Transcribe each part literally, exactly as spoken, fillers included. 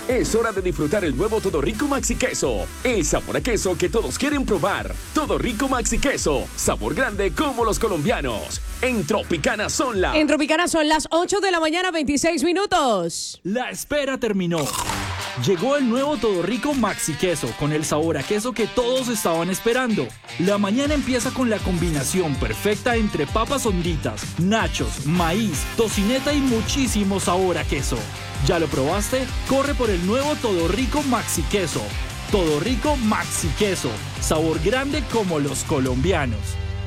Es hora de disfrutar el nuevo Todo Rico Maxi Queso. El sabor a queso que todos quieren probar. Todo Rico Maxi Queso. Sabor grande como los colombianos. En Tropicana son las... En Tropicana son las ocho de la mañana, veintiséis minutos. La espera terminó. Llegó el nuevo Todo Rico Maxi Queso con el sabor a queso que todos estaban esperando. La mañana empieza con la combinación perfecta entre papas honditas, nachos, maíz, tocineta y muchísimo sabor a queso. ¿Ya lo probaste? Corre por el nuevo Todo Rico Maxi Queso. Todo Rico Maxi Queso. Sabor grande como los colombianos.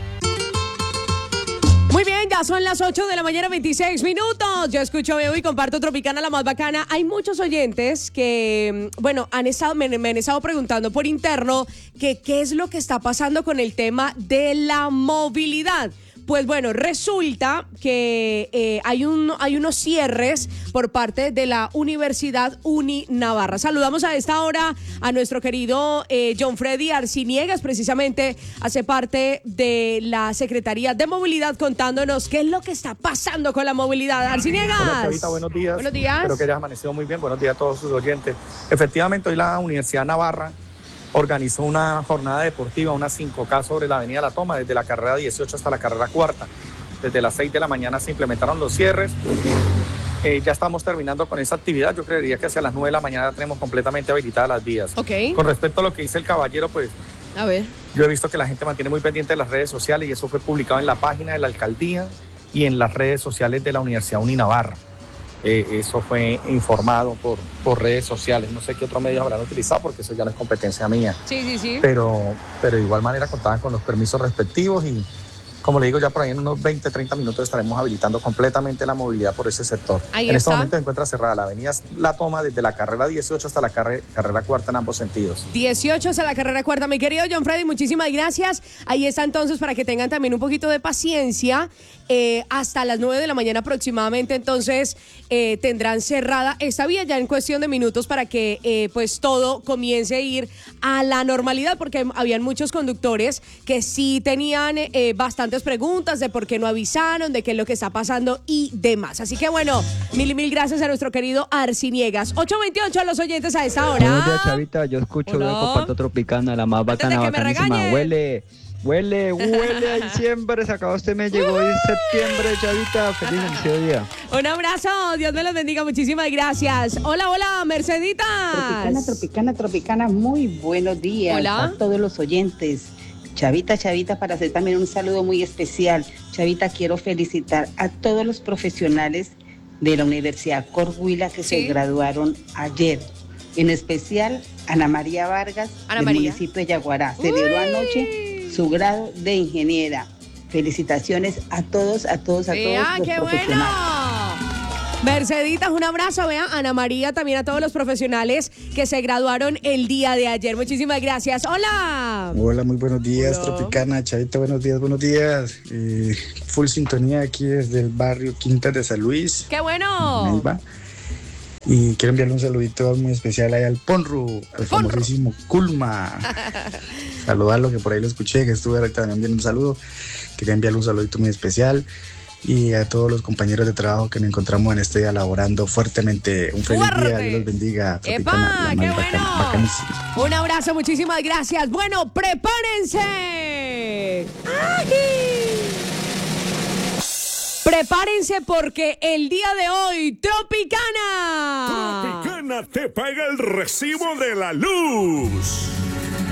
Muy bien, ya son las ocho de la mañana, veintiséis minutos. Yo escucho, veo y comparto Tropicana, la más bacana. Hay muchos oyentes que, bueno, han estado, me, me han estado preguntando por interno que qué es lo que está pasando con el tema de la movilidad. Pues bueno, resulta que eh, hay, un, hay unos cierres por parte de la Universidad Uni Navarra. Saludamos a esta hora a nuestro querido eh, John Freddy Arciniegas, precisamente hace parte de la Secretaría de Movilidad, contándonos qué es lo que está pasando con la movilidad. Arciniegas. Hola, Chavita, buenos días. Buenos días. Espero que hayas amanecido muy bien. Buenos días a todos sus oyentes. Efectivamente, hoy la Universidad Navarra organizó una jornada deportiva, una cinco K sobre la avenida La Toma, desde la carrera dieciocho hasta la carrera cuarta. Desde las seis de la mañana se implementaron los cierres. Eh, ya estamos terminando con esa actividad. Yo creería que hacia las nueve de la mañana tenemos completamente habilitadas las vías. Ok. Con respecto a lo que dice el caballero, pues A ver. yo he visto que la gente mantiene muy pendiente de las redes sociales y eso fue publicado en la página de la alcaldía y en las redes sociales de la Universidad Uni Navarra. Eh, eso fue informado por, por redes sociales. No sé qué otros medios habrán utilizado porque eso ya no es competencia mía. Sí, sí, sí. Pero, pero de igual manera contaban con los permisos respectivos y, como le digo, ya por ahí en unos veinte, treinta minutos estaremos habilitando completamente la movilidad por ese sector. Ahí en está. este momento se encuentra cerrada la avenida La Toma desde la carrera dieciocho hasta la carre, carrera cuarta en ambos sentidos. dieciocho a la carrera cuarta. Mi querido John Freddy, muchísimas gracias. Ahí está entonces para que tengan también un poquito de paciencia. Eh, hasta las nueve de la mañana aproximadamente, entonces eh, tendrán cerrada esta vía ya en cuestión de minutos para que eh, pues todo comience a ir a la normalidad, porque habían muchos conductores que sí tenían eh, bastantes preguntas de por qué no avisaron, de qué es lo que está pasando y demás. Así que bueno, mil y mil gracias a nuestro querido Arciniegas. ocho veintiocho a los oyentes a esta hora. Buenos días, Chavita. Yo escucho de comparto Tropicana, la más bacana, bacanísima. Huele, huele, huele a diciembre. Se acabó este mes, llegó hoy septiembre, Chavita. Feliz inicio de día. Un abrazo, Dios me los bendiga, muchísimas gracias. Hola, hola, Merceditas. Tropicana, Tropicana, Tropicana, muy buenos días. Hola. A todos los oyentes. Chavita, Chavita, para hacer también un saludo muy especial. Chavita, quiero felicitar a todos los profesionales de la Universidad Corhuila que Sí. se graduaron ayer. En especial, Ana María Vargas, Ana del María. municipio de Yaguará. Celebró Uy. anoche su grado de ingeniera. Felicitaciones a todos, a todos, a Vea, todos los qué profesionales. bueno. Merceditas, un abrazo, vea, Ana María, también a todos los profesionales que se graduaron el día de ayer. Muchísimas gracias. Hola. Hola, muy buenos días, Hola. Tropicana, Chavita, buenos días, buenos días. Eh, full sintonía aquí desde el barrio Quintas de San Luis, Qué bueno. Neiva. Y quiero enviarle un saludito muy especial ahí al Ponru, al Ponru. famosísimo Culma. Saludarlo, que por ahí lo escuché, que estuve ahorita también enviando un saludo. Quería enviarle un saludito muy especial. Y a todos los compañeros de trabajo que nos encontramos en este día laborando fuertemente. Un feliz Fuerte. día, Dios los bendiga. ¡Epa! Tropicana, la ¡Qué más bacana- bueno! bacanísima. Un abrazo, muchísimas gracias. Bueno, prepárense. ¡Ay! Prepárense porque el día de hoy, Tropicana. Tropicana te paga el recibo de la luz.